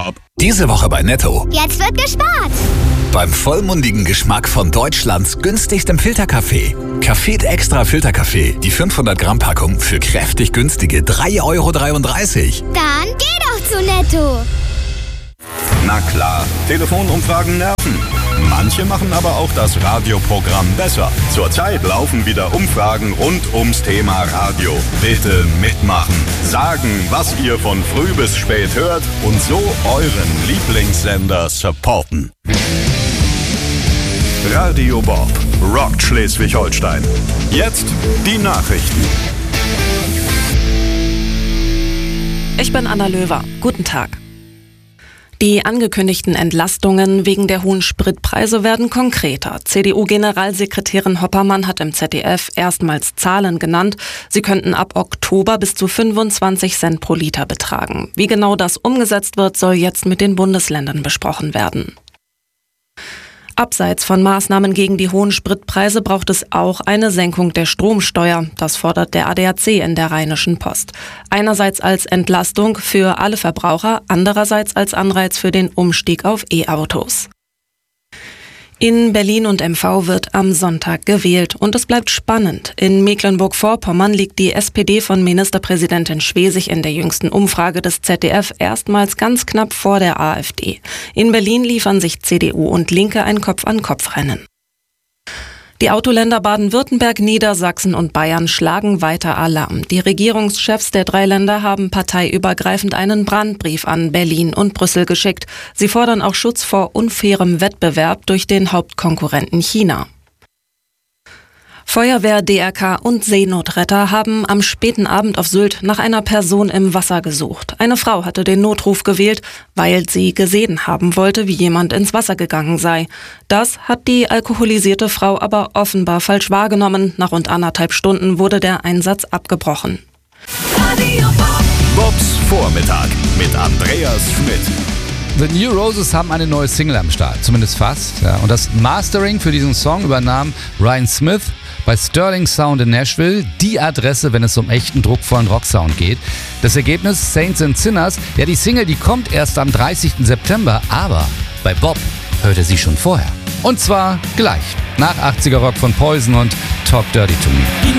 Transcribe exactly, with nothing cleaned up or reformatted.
Bob. Diese Woche bei Netto. Jetzt wird gespart. Beim vollmundigen Geschmack von Deutschlands günstigstem Filterkaffee. Cafet Extra Filterkaffee. Die fünfhundert Gramm Packung für kräftig günstige drei Euro dreiunddreißig. Dann geh doch zu Netto. Na klar, Telefonumfragen nerven. Manche machen aber auch das Radioprogramm besser. Zurzeit laufen wieder Umfragen rund ums Thema Radio. Bitte mitmachen. Sagen, was ihr von früh bis spät hört und so euren Lieblingssender supporten. Radio Bob rockt Schleswig-Holstein. Jetzt die Nachrichten. Ich bin Anna Löwer. Guten Tag. Die angekündigten Entlastungen wegen der hohen Spritpreise werden konkreter. C D U-Generalsekretärin Hoppermann hat im Z D F erstmals Zahlen genannt. Sie könnten ab Oktober bis zu fünfundzwanzig Cent pro Liter betragen. Wie genau das umgesetzt wird, soll jetzt mit den Bundesländern besprochen werden. Abseits von Maßnahmen gegen die hohen Spritpreise braucht es auch eine Senkung der Stromsteuer. Das fordert der A D A C in der Rheinischen Post. Einerseits als Entlastung für alle Verbraucher, andererseits als Anreiz für den Umstieg auf E-Autos. In Berlin und M V wird am Sonntag gewählt und es bleibt spannend. In Mecklenburg-Vorpommern liegt die S P D von Ministerpräsidentin Schwesig in der jüngsten Umfrage des Z D F erstmals ganz knapp vor der AfD. In Berlin liefern sich C D U und Linke ein Kopf-an-Kopf-Rennen. Die Autoländer Baden-Württemberg, Niedersachsen und Bayern schlagen weiter Alarm. Die Regierungschefs der drei Länder haben parteiübergreifend einen Brandbrief an Berlin und Brüssel geschickt. Sie fordern auch Schutz vor unfairem Wettbewerb durch den Hauptkonkurrenten China. Feuerwehr, D R K und Seenotretter haben am späten Abend auf Sylt nach einer Person im Wasser gesucht. Eine Frau hatte den Notruf gewählt, weil sie gesehen haben wollte, wie jemand ins Wasser gegangen sei. Das hat die alkoholisierte Frau aber offenbar falsch wahrgenommen. Nach rund anderthalb Stunden wurde der Einsatz abgebrochen. Bobs Vormittag mit Andreas Schmidt. The New Roses haben eine neue Single am Start, zumindest fast. Ja. Und das Mastering für diesen Song übernahm Ryan Smith bei Sterling Sound in Nashville, die Adresse, wenn es um echten druckvollen Rocksound geht. Das Ergebnis Saints and Sinners, ja die Single, die kommt erst am dreißigsten September, aber bei Bob hört er sie schon vorher. Und zwar gleich, nach achtziger Rock von Poison und Talk Dirty to Me.